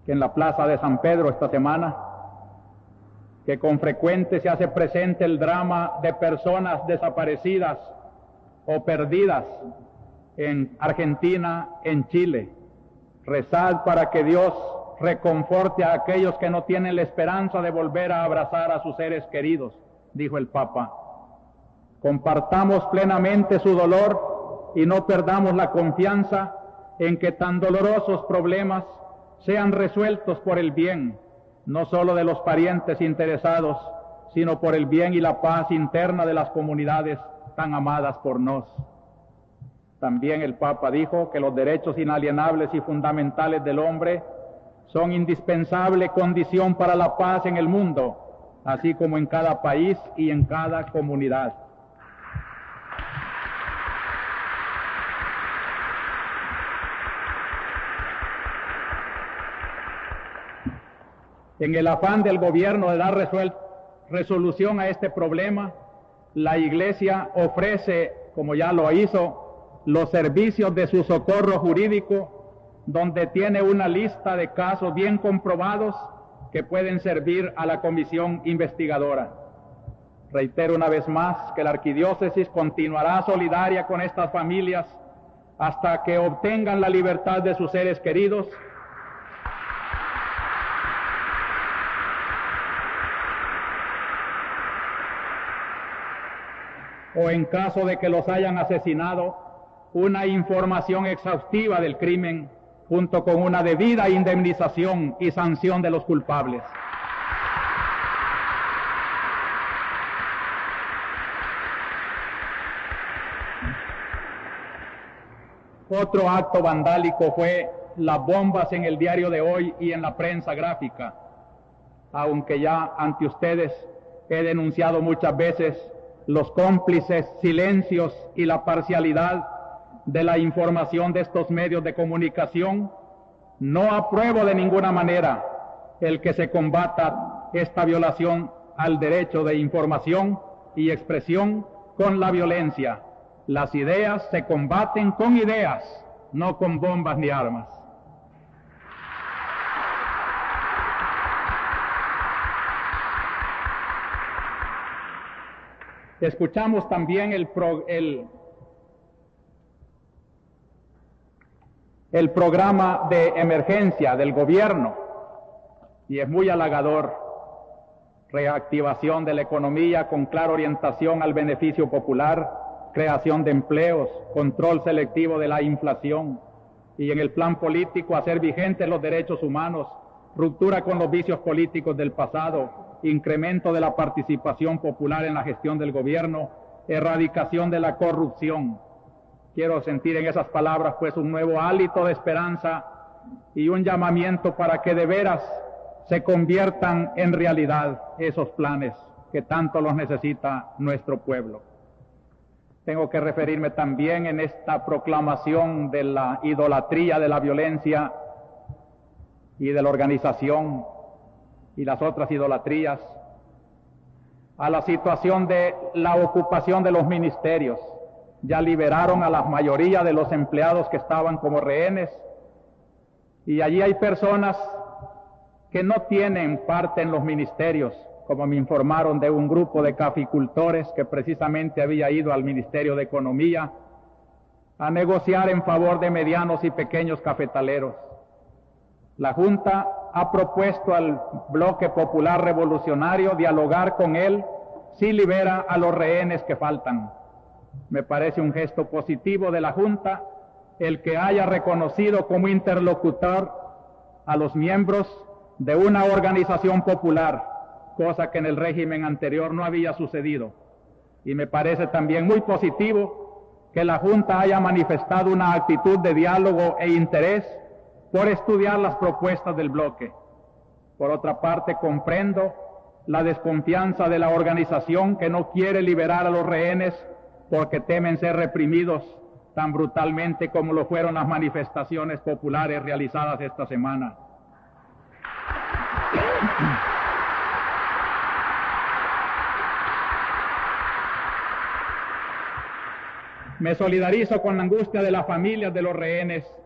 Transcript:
que en la plaza de San Pedro esta semana, que con frecuencia se hace presente el drama de personas desaparecidas o perdidas en Argentina, en Chile. Rezad para que Dios reconforte a aquellos que no tienen la esperanza de volver a abrazar a sus seres queridos, dijo el Papa. Compartamos plenamente su dolor y no perdamos la confianza en que tan dolorosos problemas sean resueltos por el bien, no solo de los parientes interesados, sino por el bien y la paz interna de las comunidades tan amadas por nos. También el Papa dijo que los derechos inalienables y fundamentales del hombre son indispensable condición para la paz en el mundo, así como en cada país y en cada comunidad. En el afán del gobierno de dar resolución a este problema, la Iglesia ofrece, como ya lo hizo, los servicios de su socorro jurídico, donde tiene una lista de casos bien comprobados que pueden servir a la comisión investigadora. Reitero una vez más que la Arquidiócesis continuará solidaria con estas familias hasta que obtengan la libertad de sus seres queridos, o en caso de que los hayan asesinado, una información exhaustiva del crimen, junto con una debida indemnización y sanción de los culpables. Otro acto vandálico fue las bombas en el diario de hoy y en la prensa gráfica, aunque ya ante ustedes he denunciado muchas veces los cómplices silencios y la parcialidad de la información de estos medios de comunicación. No apruebo de ninguna manera el que se combata esta violación al derecho de información y expresión con la violencia. Las ideas se combaten con ideas, no con bombas ni armas. Escuchamos también el programa de emergencia del gobierno, y es muy halagador. Reactivación de la economía con clara orientación al beneficio popular, creación de empleos, control selectivo de la inflación, y en el plan político hacer vigentes los derechos humanos, ruptura con los vicios políticos del pasado, incremento de la participación popular en la gestión del gobierno, erradicación de la corrupción. Quiero sentir en esas palabras pues un nuevo hálito de esperanza y un llamamiento para que de veras se conviertan en realidad esos planes que tanto los necesita nuestro pueblo. Tengo que referirme también en esta proclamación de la idolatría de la violencia y de la organización y las otras idolatrías, a la situación de la ocupación de los ministerios. Ya liberaron a la mayoría de los empleados que estaban como rehenes, y allí hay personas que no tienen parte en los ministerios, como me informaron de un grupo de caficultores que precisamente había ido al Ministerio de Economía a negociar en favor de medianos y pequeños cafetaleros. La Junta ha propuesto al Bloque Popular Revolucionario dialogar con él si libera a los rehenes que faltan. Me parece un gesto positivo de la Junta el que haya reconocido como interlocutor a los miembros de una organización popular, cosa que en el régimen anterior no había sucedido. Y me parece también muy positivo que la Junta haya manifestado una actitud de diálogo e interés por estudiar las propuestas del bloque. Por otra parte, comprendo la desconfianza de la organización que no quiere liberar a los rehenes porque temen ser reprimidos tan brutalmente como lo fueron las manifestaciones populares realizadas esta semana. Me solidarizo con la angustia de las familias de los rehenes